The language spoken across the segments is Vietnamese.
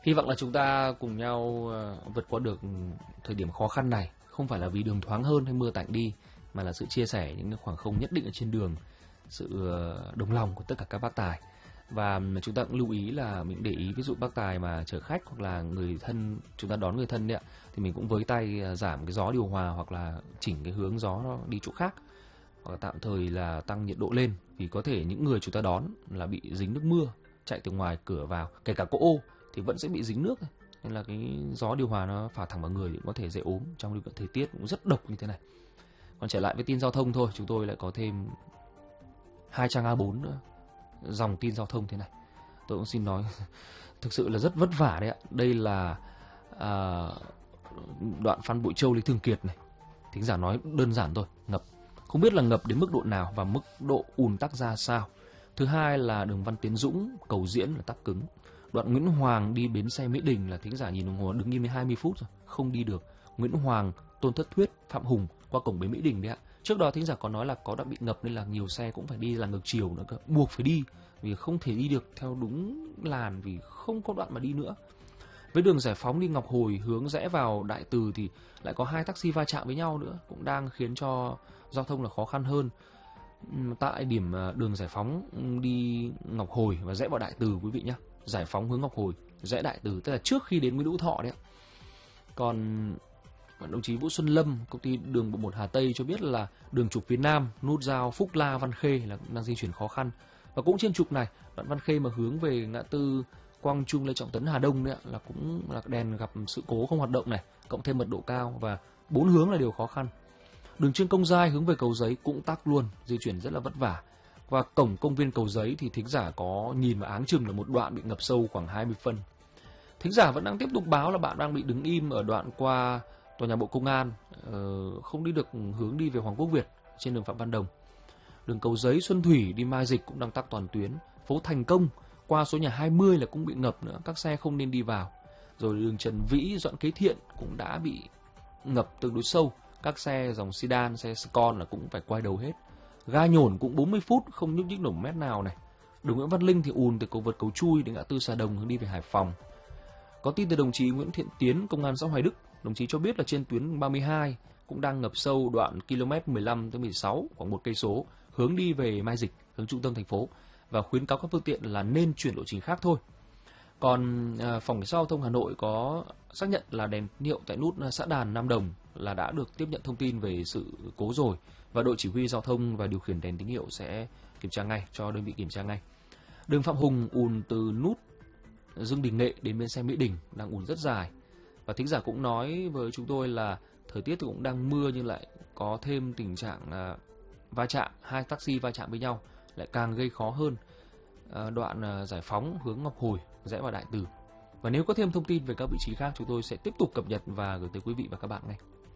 Hy vọng là chúng ta cùng nhau vượt qua được thời điểm khó khăn này, không phải là vì đường thoáng hơn hay mưa tạnh đi, mà là sự chia sẻ những khoảng không nhất định ở trên đường, sự đồng lòng của tất cả các bác tài. Và chúng ta cũng lưu ý là mình để ý, ví dụ bác tài mà chở khách hoặc là người thân, chúng ta đón người thân đấy ạ, thì mình cũng với tay giảm cái gió điều hòa hoặc là chỉnh cái hướng gió nó đi chỗ khác, hoặc là tạm thời là tăng nhiệt độ lên, vì có thể những người chúng ta đón là bị dính nước mưa chạy từ ngoài cửa vào, kể cả cỗ ô thì vẫn sẽ bị dính nước, nên là cái gió điều hòa nó phả thẳng vào người thì có thể dễ ốm trong điều kiện thời tiết cũng rất độc như thế này. Còn trở lại với tin giao thông thôi, chúng tôi lại có thêm 2 trang A4 nữa, dòng tin giao thông thế này. Tôi cũng xin nói thực sự là rất vất vả đấy ạ. Đây là đoạn Phan Bội Châu Lý Thường Kiệt này. Thính giả nói đơn giản thôi, ngập. Không biết là ngập đến mức độ nào và mức độ ùn tắc ra sao. Thứ hai là đường Văn Tiến Dũng, Cầu Diễn là tắc cứng. Đoạn Nguyễn Hoàng đi bến xe Mỹ Đình là thính giả nhìn đồng hồ đứng im đến 20 phút rồi, không đi được. Nguyễn Hoàng, Tôn Thất Thuyết, Phạm Hùng qua cổng bến Mỹ Đình đấy ạ. Trước đó thính giả có nói là có đoạn bị ngập nên là nhiều xe cũng phải đi là ngược chiều nữa cơ, buộc phải đi vì không thể đi được theo đúng làn vì không có đoạn mà đi nữa. Với đường Giải Phóng đi Ngọc Hồi hướng rẽ vào Đại Từ thì lại có 2 taxi va chạm với nhau nữa, cũng đang khiến cho giao thông là khó khăn hơn. Tại điểm đường Giải Phóng đi Ngọc Hồi và rẽ vào Đại Từ quý vị nhé. Giải Phóng hướng Ngọc Hồi, rẽ Đại Từ, tức là trước khi đến Nguyễn Hữu Thọ đấy. Còn đồng chí Vũ Xuân Lâm, công ty đường bộ 1 Hà Tây cho biết là đường trục phía Nam, nút giao Phúc La Văn Khê là đang di chuyển khó khăn. Và cũng trên trục này, đoạn Văn Khê mà hướng về ngã tư Quang Trung Lê Trọng Tấn Hà Đông đấy là cũng là đèn gặp sự cố không hoạt động này, cộng thêm mật độ cao và 4 hướng là điều khó khăn. Đường Trương Công Giai hướng về Cầu Giấy cũng tắc luôn, di chuyển rất là vất vả. Và cổng công viên Cầu Giấy thì thính giả có nhìn và áng chừng là một đoạn bị ngập sâu khoảng 20 phân. Thính giả vẫn đang tiếp tục báo là bạn đang bị đứng im ở đoạn qua tòa nhà Bộ Công an, không đi được hướng đi về Hoàng Quốc Việt trên đường Phạm Văn Đồng. Đường Cầu Giấy Xuân Thủy đi Mai Dịch cũng đang tắc toàn tuyến. Phố Thành Công qua số nhà 20 là cũng bị ngập nữa, các xe không nên đi vào. Rồi đường Trần Vĩ Doãn Kế Thiện cũng đã bị ngập tương đối sâu, các xe dòng sedan, xe Scon là cũng phải quay đầu hết. Ga Nhổn cũng 40 phút không nhúc nhích nổi mét nào này. Đường Nguyễn Văn Linh thì ùn từ cầu vượt Cầu Chui đến ngã tư Xà Đồng hướng đi về Hải Phòng. Có tin từ đồng chí Nguyễn Thiện Tiến, công an xã Hoài Đức, đồng chí cho biết là trên tuyến 32 cũng đang ngập sâu đoạn km 15 tới 16 khoảng 1 cây số hướng đi về Mai Dịch, hướng trung tâm thành phố, và khuyến cáo các phương tiện là nên chuyển lộ trình khác thôi. Còn phòng cảnh sát giao thông Hà Nội có xác nhận là đèn tín hiệu tại nút xã Đàn Nam Đồng là đã được tiếp nhận thông tin về sự cố rồi, và đội chỉ huy giao thông và điều khiển đèn tín hiệu sẽ kiểm tra ngay, cho đơn vị kiểm tra ngay. Đường Phạm Hùng ùn từ nút Dương Đình Nghệ đến bến xe Mỹ Đình đang ùn rất dài. Và thính giả cũng nói với chúng tôi là thời tiết cũng đang mưa nhưng lại có thêm tình trạng va chạm, 2 taxi va chạm với nhau lại càng gây khó hơn. Đoạn Giải Phóng hướng Ngọc Hồi rẽ vào Đại Từ. Và nếu có thêm thông tin về các vị trí khác, chúng tôi sẽ tiếp tục cập nhật và gửi tới quý vị và các bạn ngay.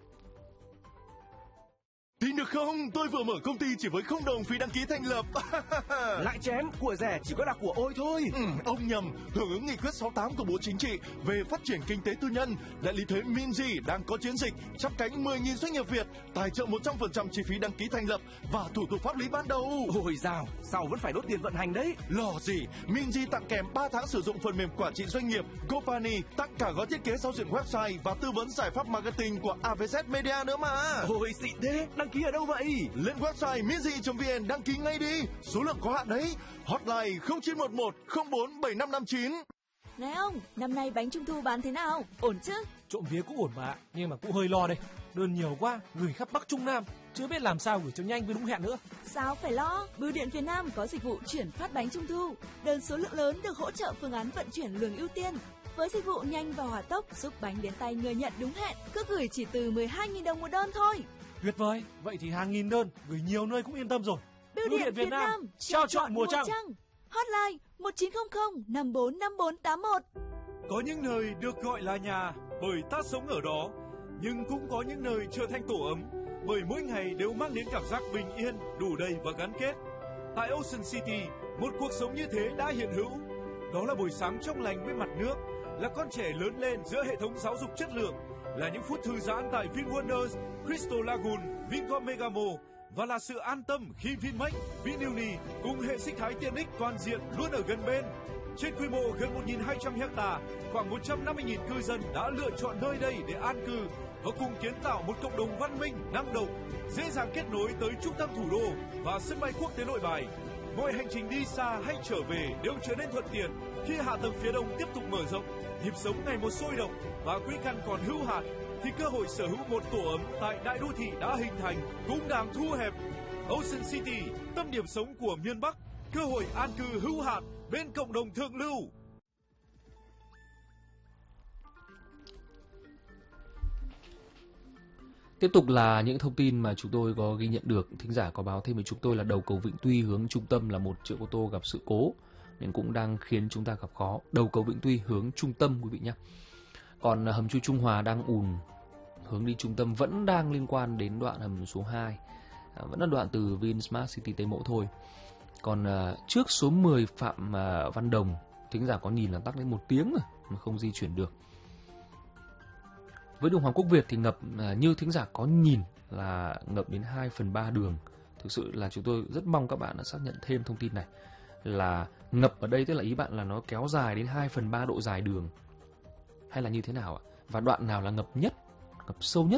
Tin được không? Tôi vừa mở công ty chỉ với 0 đồng phí đăng ký thành lập. Lại chén, của rẻ chỉ có là của ôi thôi. Ông nhầm, hưởng ứng nghị quyết 68 của Bộ Chính trị về phát triển kinh tế tư nhân, đại lý thuế Minzy đang có chiến dịch chắp cánh 10.000 doanh nghiệp Việt, tài trợ 100% chi phí đăng ký thành lập và thủ tục pháp lý ban đầu. Ôi dào, sao vẫn phải đốt tiền vận hành đấy? Lo gì, Minzy tặng kèm 3 tháng sử dụng phần mềm quản trị doanh nghiệp, GoPani tặng cả gói thiết kế giao diện website và tư vấn giải pháp marketing của AVZ Media nữa mà. Ôi xịn thế, đăng ký ở đâu vậy? Lên website minzy.vn đăng ký ngay đi, số lượng có hạn đấy. Hotline 0911 04 7559. Này ông, năm nay bánh trung thu bán thế nào? Ổn chứ? Trộm vía cũng ổn mà, nhưng mà cũng hơi lo đây. Đơn nhiều quá, gửi khắp Bắc Trung Nam, chưa biết làm sao gửi cho nhanh với đúng hẹn nữa. Sao phải lo? Bưu điện Việt Nam có dịch vụ chuyển phát bánh trung thu. Đơn số lượng lớn được hỗ trợ phương án vận chuyển luồng ưu tiên. Với dịch vụ nhanh và hỏa tốc, giúp bánh đến tay người nhận đúng hẹn, cứ gửi chỉ từ 12.000 đồng một đơn thôi. Tuyệt vời, vậy thì hàng nghìn đơn, gửi nhiều nơi cũng yên tâm rồi. Bưu điện Việt Nam, trao chọn mùa trăng. Hotline 1900 545481. Có những nơi được gọi là nhà bởi ta sống ở đó, nhưng cũng có những nơi trở thành tổ ấm bởi mỗi ngày đều mang đến cảm giác bình yên, đủ đầy và gắn kết. Tại Ocean City, một cuộc sống như thế đã hiện hữu. Đó là buổi sáng trong lành bên mặt nước, là con trẻ lớn lên giữa hệ thống giáo dục chất lượng, là những phút thư giãn tại VinWonders, Crystal Lagoon, Vincom Megamo, và là sự an tâm khi Vinmec, Vinuni cùng hệ sinh thái tiện ích toàn diện luôn ở gần bên. Trên quy mô gần 1.200 hecta, khoảng 150.000 cư dân đã lựa chọn nơi đây để an cư và cùng kiến tạo một cộng đồng văn minh, năng động, dễ dàng kết nối tới trung tâm thủ đô và sân bay quốc tế Nội Bài. Mọi hành trình đi xa hay trở về đều trở nên thuận tiện khi hạ tầng phía đông tiếp tục mở rộng, nhịp sống ngày một sôi động và quỹ căn còn hữu hạn, thì cơ hội sở hữu một tổ ấm tại đại đô thị đã hình thành cũng đang thu hẹp. Ocean City, tâm điểm sống của miền Bắc, cơ hội an cư hữu hạn bên cộng đồng thượng lưu. Tiếp tục là những thông tin mà chúng tôi có ghi nhận được. Thính giả có báo thêm với chúng tôi là đầu cầu Vĩnh Tuy hướng trung tâm là một chiếc ô tô gặp sự cố nên cũng đang khiến chúng ta gặp khó. Đầu cầu Vĩnh Tuy hướng trung tâm quý vị nhé. Còn hầm chui Trung Hòa đang ùn, hướng đi trung tâm vẫn đang liên quan đến đoạn hầm số 2, vẫn là đoạn từ Vinsmart City Tây Mỗ thôi. Còn trước số 10 Phạm Văn Đồng, thính giả có nhìn là tắc đến 1 tiếng rồi mà không di chuyển được. Với đường Hoàng Quốc Việt thì ngập như thính giả có nhìn là ngập đến 2/3 đường. Thực sự là chúng tôi rất mong các bạn đã xác nhận thêm thông tin này. Là ngập ở đây tức là ý bạn là nó kéo dài đến 2/3 độ dài đường hay là như thế nào ạ? Và đoạn nào là ngập nhất, ngập sâu nhất